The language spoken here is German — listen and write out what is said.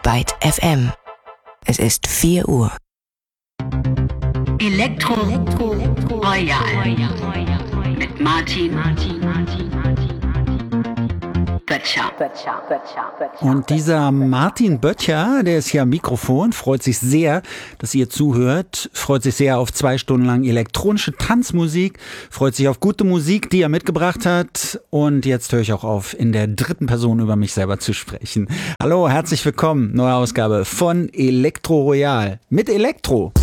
Byte FM. Es ist 4 Uhr. Elektro Royal mit Martin Böttcher. Und dieser Martin Böttcher, der ist hier am Mikrofon, freut sich sehr, dass ihr zuhört, freut sich sehr auf 2 Stunden lang elektronische Tanzmusik, freut sich auf gute Musik, die er mitgebracht hat. Und jetzt höre ich auch auf, in der dritten Person über mich selber zu sprechen. Hallo, herzlich willkommen, neue Ausgabe von Elektro Royal mit Elektro.